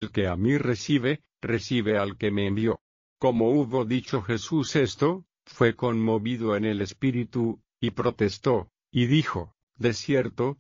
El que a mí recibe, recibe al que me envió. Como hubo dicho Jesús esto, fue conmovido en el espíritu, y protestó, y dijo, de cierto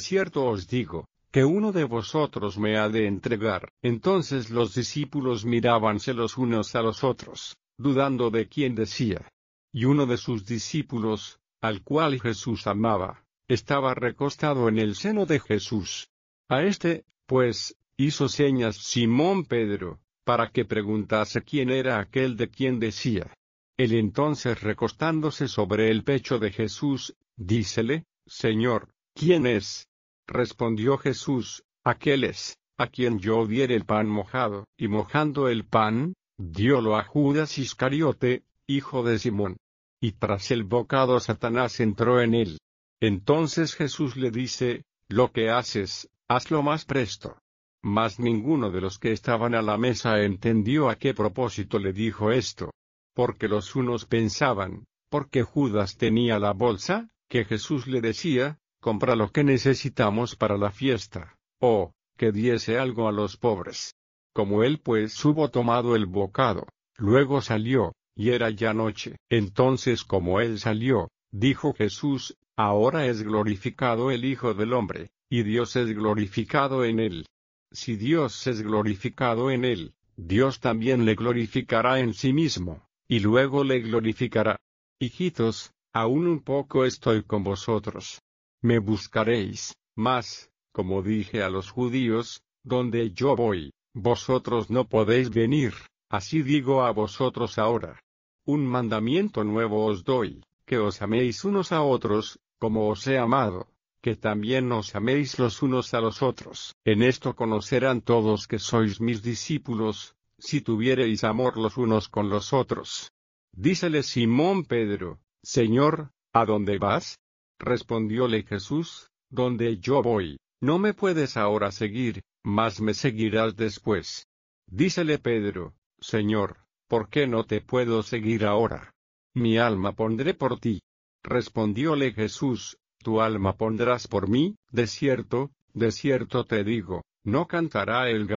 os digo, que uno de vosotros me ha de entregar. Entonces los discípulos mirábanse los unos a los otros, dudando de quién decía. Y uno de sus discípulos, al cual Jesús amaba, estaba recostado en el seno de Jesús. A este, pues, hizo señas Simón Pedro, para que preguntase quién era aquel de quien decía. Él entonces recostándose sobre el pecho de Jesús, dícele, Señor, ¿quién es? Respondió Jesús, aquel es, a quien yo diere el pan mojado, y mojando el pan, diólo a Judas Iscariote, hijo de Simón. Y tras el bocado Satanás entró en él. Entonces Jesús le dice, lo que haces, hazlo más presto. Mas ninguno de los que estaban a la mesa entendió a qué propósito le dijo esto. Porque los unos pensaban, porque Judas tenía la bolsa, que Jesús le decía, compra lo que necesitamos para la fiesta, o, que diese algo a los pobres. Como él pues hubo tomado el bocado, luego salió, y era ya noche. Entonces como él salió, dijo Jesús, ahora es glorificado el Hijo del Hombre, y Dios es glorificado en él. Si Dios es glorificado en él, Dios también le glorificará en sí mismo, y luego le glorificará. Hijitos, aún un poco estoy con vosotros. Me buscaréis, mas, como dije a los judíos, donde yo voy, vosotros no podéis venir, así digo a vosotros ahora. Un mandamiento nuevo os doy, que os améis unos a otros, como os he amado, que también os améis los unos a los otros. En esto conocerán todos que sois mis discípulos, si tuviereis amor los unos con los otros. Dícele Simón Pedro, Señor, ¿a dónde vas? Respondióle Jesús, donde yo voy, no me puedes ahora seguir, mas me seguirás después. Dícele Pedro, Señor, ¿por qué no te puedo seguir ahora? Mi alma pondré por ti. Respondióle Jesús, tu alma pondrás por mí, de cierto te digo, no cantará el